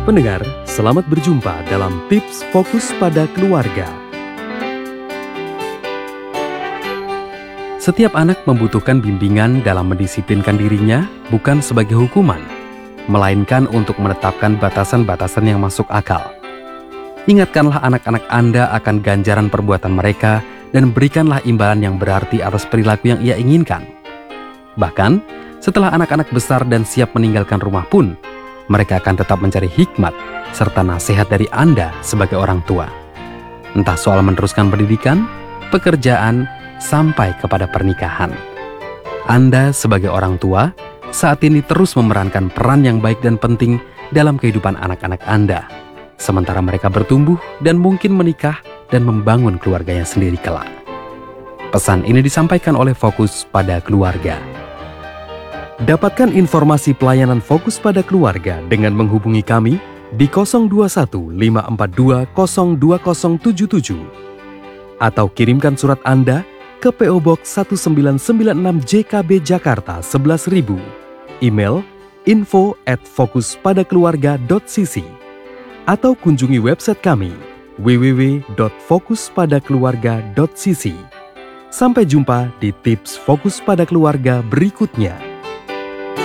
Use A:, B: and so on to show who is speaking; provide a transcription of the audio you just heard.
A: Pendengar, selamat berjumpa dalam Tips Fokus pada Keluarga. Setiap anak membutuhkan bimbingan dalam mendisiplinkan dirinya, bukan sebagai hukuman, melainkan untuk menetapkan batasan-batasan yang masuk akal. Ingatkanlah anak-anak Anda akan ganjaran perbuatan mereka dan berikanlah imbalan yang berarti atas perilaku yang ia inginkan. Bahkan, setelah anak-anak besar dan siap meninggalkan rumah pun, mereka akan tetap mencari hikmat serta nasihat dari Anda sebagai orang tua. Entah soal meneruskan pendidikan, pekerjaan, sampai kepada pernikahan. Anda sebagai orang tua saat ini terus memerankan peran yang baik dan penting dalam kehidupan anak-anak Anda, sementara mereka bertumbuh dan mungkin menikah dan membangun keluarganya sendiri kelak. Pesan ini disampaikan oleh Fokus pada Keluarga. Dapatkan informasi pelayanan Fokus pada Keluarga dengan menghubungi kami di 021 542 02077 atau kirimkan surat Anda ke PO Box 1996 JKB Jakarta 11.000, email info@fokuspadakeluarga.cc atau kunjungi website kami www.fokuspadakeluarga.cc. Sampai jumpa di Tips Fokus pada Keluarga berikutnya.